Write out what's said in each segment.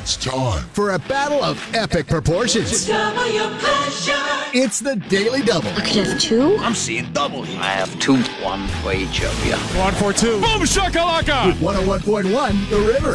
It's time for a battle of epic proportions. Double your pleasure. It's the Daily Double. I could have two. I'm seeing double here. I have two. One for each of you. 1 for 2. Boom shakalaka! With 101.1 The River.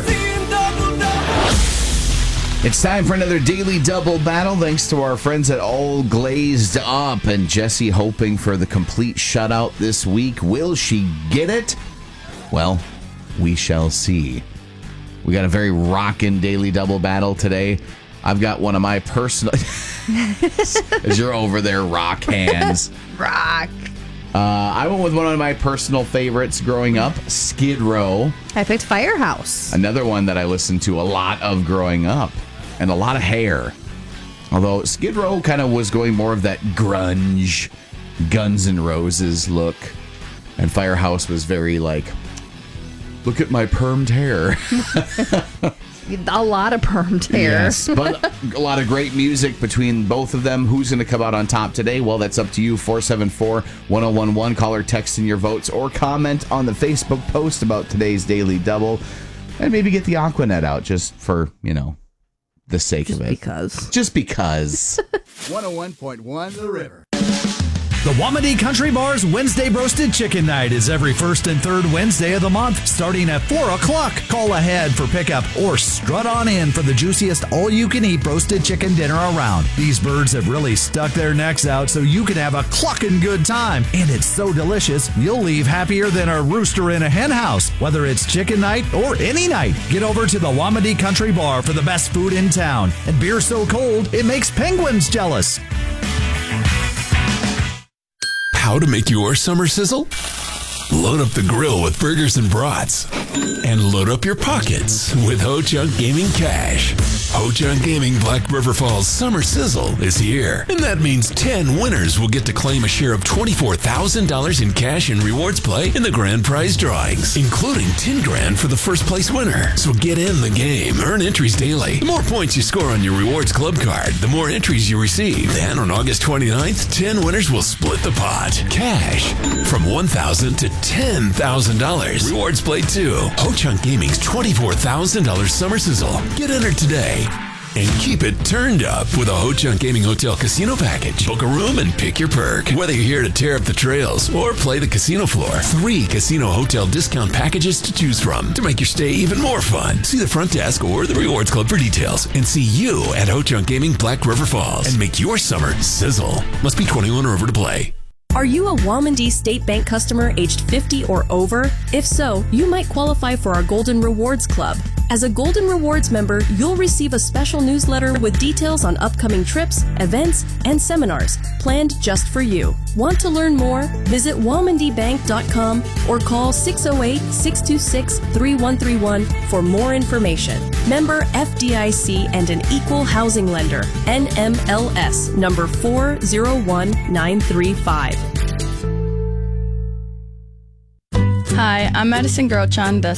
It's time for another Daily Double battle, thanks to our friends at All Glazed Up. And Jessie hoping for the complete shutout this week. Will she get it? Well, we shall see. We got a very rockin' Daily Double battle today. I've got one of my personal... As you're over there, rock hands. Rock. I went with one of my personal favorites growing up, Skid Row. I picked Firehouse. Another one that I listened to a lot of growing up. And a lot of Hair. Although Skid Row kind of was going more of that grunge, Guns N' Roses look. And Firehouse was very like, look at my permed hair. A lot of permed hair. Yes, but a lot of great music between both of them. Who's going to come out on top today? Well, that's up to you. 474-1011. Call or text in your votes or comment on the Facebook post about today's Daily Double. And maybe get the Aquanet out just for, the sake of it. Just because. 101.1 The River. The Wamedy Country Bar's Wednesday Roasted Chicken Night is every first and third Wednesday of the month, starting at 4 o'clock. Call ahead for pickup or strut on in for the juiciest all-you-can-eat roasted chicken dinner around. These birds have really stuck their necks out so you can have a clucking good time. And it's so delicious, you'll leave happier than a rooster in a hen house. Whether it's chicken night or any night, get over to the Wamedy Country Bar for the best food in town. And beer so cold, it makes penguins jealous. How to make your summer sizzle? Load up the grill with burgers and brats. And load up your pockets with Ho Chunk Gaming Cash. Ho Chunk Gaming Black River Falls Summer Sizzle is here. And that means 10 winners will get to claim a share of $24,000 in cash and rewards play in the grand prize drawings, including $10,000 for the first place winner. So get in the game. Earn entries daily. The more points you score on your rewards club card, the more entries you receive. Then on August 29th, 10 winners will split the pot. Cash from $1,000 to $10,000. Rewards play too. Ho Chunk Gaming's $24,000 Summer Sizzle. Get entered today. And keep it turned up with a Ho Chunk Gaming Hotel Casino Package. Book a room and pick your perk. Whether you're here to tear up the trails or play the casino floor, 3 casino hotel discount packages to choose from to make your stay even more fun. See the front desk or the Rewards Club for details. And see you at Ho Chunk Gaming Black River Falls. And make your summer sizzle. Must be 21 or over to play. Are you a Wamedy State Bank customer aged 50 or over? If so, you might qualify for our Golden Rewards Club. As a Golden Rewards member, you'll receive a special newsletter with details on upcoming trips, events, and seminars planned just for you. Want to learn more? Visit WamedyBank.com or call 608-626-3131 for more information. Member FDIC and an equal housing lender. NMLS number 401935. Hi, I'm Madison Grochan, the